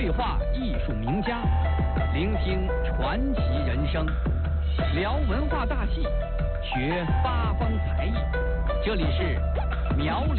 对话艺术名家，聆听传奇人生，聊文化大戏，学八方才艺。这里是苗。